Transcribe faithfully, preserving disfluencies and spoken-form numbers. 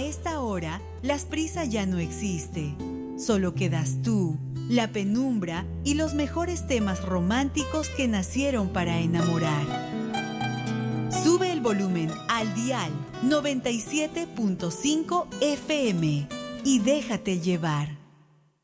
esta hora, las prisas ya no existe. Solo quedas tú, la penumbra y los mejores temas románticos que nacieron para enamorar. Sube el volumen al dial noventa y siete punto cinco F M y déjate llevar.